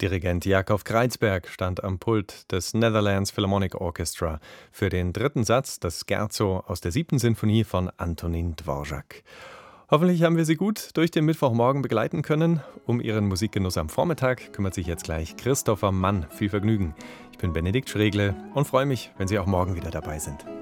Dirigent Jakov Kreizberg stand am Pult des Netherlands Philharmonic Orchestra für den dritten Satz des Scherzo aus der 7. Sinfonie von Antonin Dvorak. Hoffentlich haben wir Sie gut durch den Mittwochmorgen begleiten können. Um Ihren Musikgenuss am Vormittag kümmert sich jetzt gleich Christopher Mann. Viel Vergnügen. Ich bin Benedikt Schregle und freue mich, wenn Sie auch morgen wieder dabei sind.